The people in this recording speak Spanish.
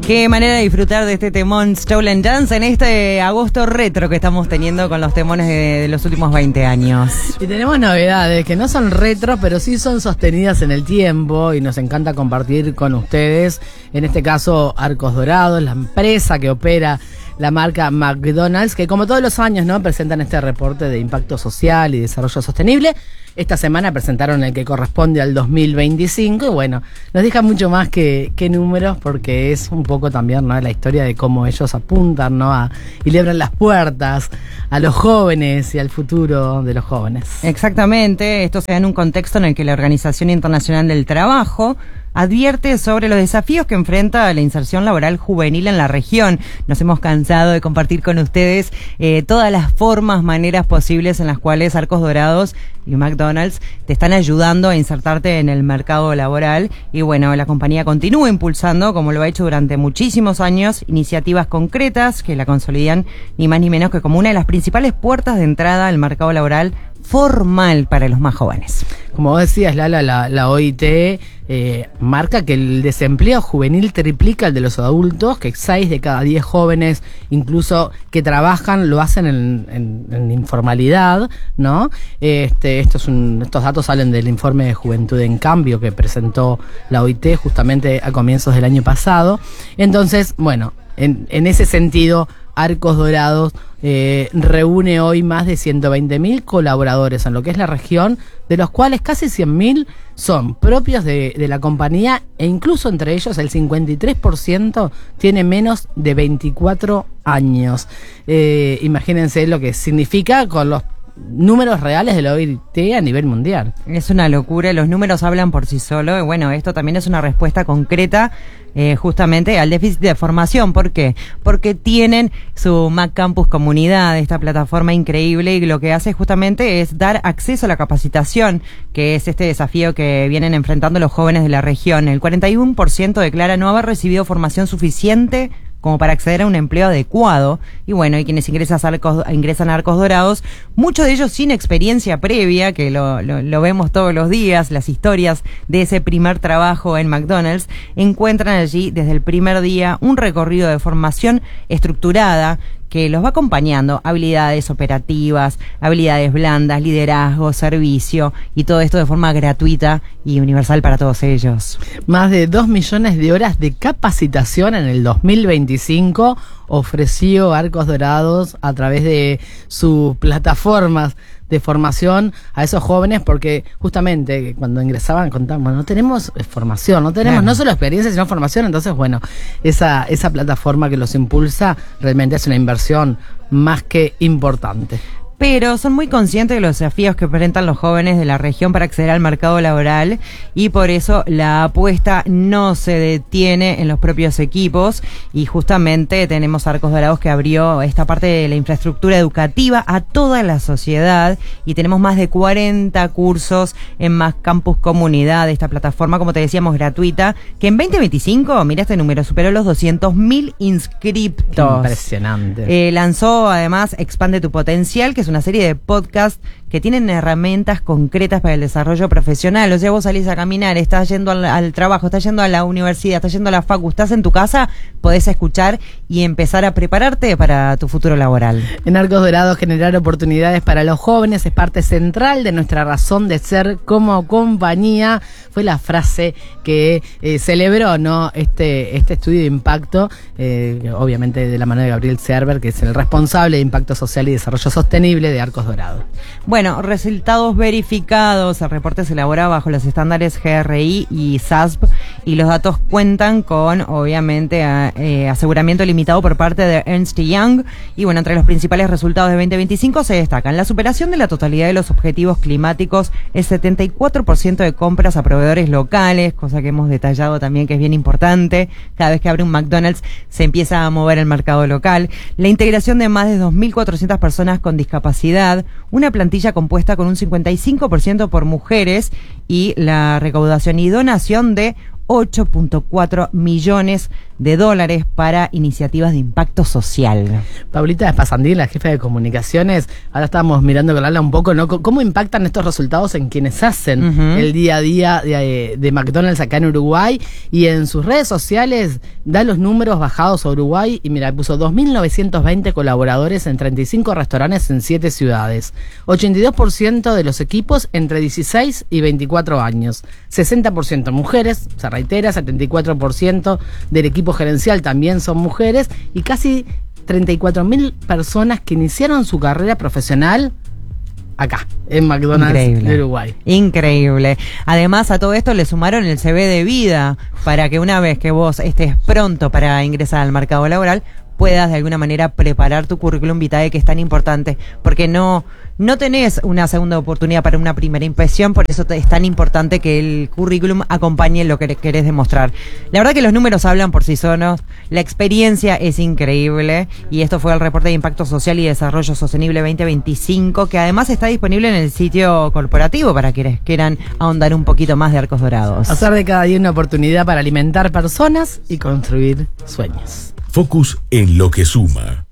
Qué manera de disfrutar de este temón Stolen Dance en este agosto retro que estamos teniendo con los temones de los últimos 20 años. Y tenemos novedades que no son retro, pero sí son sostenidas en el tiempo y nos encanta compartir con ustedes. En este caso, Arcos Dorados, la empresa que opera la marca McDonald's, que como todos los años, ¿no?, presentan este reporte de impacto social y desarrollo sostenible. Esta semana presentaron el que corresponde al 2025 y bueno, nos deja mucho más que números, porque es un poco también, ¿no?, la historia de cómo ellos apuntan, ¿no?, y le abren las puertas a los jóvenes y al futuro de los jóvenes. Exactamente, esto se da en un contexto en el que la Organización Internacional del Trabajo advierte sobre los desafíos que enfrenta la inserción laboral juvenil en la región. Nos hemos cansado de compartir con ustedes todas las formas, maneras posibles en las cuales Arcos Dorados y McDonald's te están ayudando a insertarte en el mercado laboral. Y bueno, la compañía continúa impulsando, como lo ha hecho durante muchísimos años, iniciativas concretas que la consolidan ni más ni menos que como una de las principales puertas de entrada al mercado laboral formal para los más jóvenes. Como vos decías, Lala, la OIT marca que el desempleo juvenil triplica el de los adultos, que 6 de cada 10 jóvenes, incluso que trabajan, lo hacen en informalidad, ¿no? Estos datos salen del informe de Juventud en Cambio que presentó la OIT justamente a comienzos del año pasado. Entonces, bueno, en ese sentido, Arcos Dorados reúne hoy más de 120.000 colaboradores en lo que es la región, de los cuales casi 100.000 son propios de la compañía, e incluso entre ellos el 53% tiene menos de 24 años. Imagínense lo que significa con los números reales de la OIT a nivel mundial. Es una locura, los números hablan por sí solos. Y bueno, esto también es una respuesta concreta justamente al déficit de formación. ¿Por qué? Porque tienen su Mac Campus Comunidad, esta plataforma increíble, y lo que hace justamente es dar acceso a la capacitación, que es este desafío que vienen enfrentando los jóvenes de la región. El 41% declara no haber recibido formación suficiente como para acceder a un empleo adecuado. Y bueno, y quienes ingresan a Arcos Dorados, muchos de ellos sin experiencia previa, que lo vemos todos los días, las historias de ese primer trabajo en McDonald's, encuentran allí desde el primer día un recorrido de formación estructurada que los va acompañando, habilidades operativas, habilidades blandas, liderazgo, servicio, y todo esto de forma gratuita y universal para todos ellos. Más de 2 millones de horas de capacitación en el 2025 ofreció Arcos Dorados a través de sus plataformas de formación a esos jóvenes, porque justamente cuando ingresaban contaban, bueno, no tenemos formación, no tenemos no solo experiencia, sino formación. Entonces, bueno, esa plataforma que los impulsa realmente es una inversión más que importante. Pero son muy conscientes de los desafíos que enfrentan los jóvenes de la región para acceder al mercado laboral, y por eso la apuesta no se detiene en los propios equipos, y justamente tenemos Arcos Dorados que abrió esta parte de la infraestructura educativa a toda la sociedad, y tenemos más de 40 cursos en Más Campus Comunidad, esta plataforma, como te decíamos, gratuita, que en 2025, mira este número, superó los 200.000 inscriptos. Impresionante. Lanzó además Expande tu Potencial, que es una serie de podcasts que tienen herramientas concretas para el desarrollo profesional. O sea, vos salís a caminar, estás yendo al trabajo, estás yendo a la universidad, estás yendo a la facu, estás en tu casa, podés escuchar y empezar a prepararte para tu futuro laboral. En Arcos Dorados, generar oportunidades para los jóvenes es parte central de nuestra razón de ser como compañía. Fue la frase que celebró, ¿no?, este estudio de impacto, obviamente de la mano de Gabriel Serber, que es el responsable de impacto social y desarrollo sostenible de Arcos Dorados. Bueno, resultados verificados. El reporte se elabora bajo los estándares GRI y SASB, y los datos cuentan con, obviamente, aseguramiento limitado por parte de Ernst Young. Y bueno, entre los principales resultados de 2025 se destacan la superación de la totalidad de los objetivos climáticos, el 74% de compras a proveedores locales, cosa que hemos detallado también que es bien importante. Cada vez que abre un McDonald's se empieza a mover el mercado local. La integración de más de 2.400 personas con discapacidad, una plantilla compuesta con un 55% por mujeres, y la recaudación y donación de 8.4 millones de dólares para iniciativas de impacto social. Paulita Espasandín, la jefa de comunicaciones, ahora estábamos mirando con Lala un poco, ¿no? ¿Cómo impactan estos resultados en quienes hacen el día a día de McDonald's acá en Uruguay? Y en sus redes sociales da los números bajados a Uruguay y mira, puso 2.920 colaboradores en 35 restaurantes en 7 ciudades. 82% de los equipos entre 16 y 24 años. 60% mujeres, se reitera, 74% del equipo gerencial también son mujeres y casi 34.000 personas que iniciaron su carrera profesional acá, en McDonald's de Uruguay. Increíble. Además, a todo esto le sumaron el CV de vida para que una vez que vos estés pronto para ingresar al mercado laboral, puedas de alguna manera preparar tu currículum vitae, que es tan importante, porque no tenés una segunda oportunidad para una primera impresión, por eso es tan importante que el currículum acompañe lo que querés demostrar. La verdad que los números hablan por sí solos, la experiencia es increíble, y esto fue el reporte de Impacto Social y Desarrollo Sostenible 2025, que además está disponible en el sitio corporativo para quienes quieran ahondar un poquito más de Arcos Dorados. Hacer de cada día una oportunidad para alimentar personas y construir sueños. Focus en lo que suma.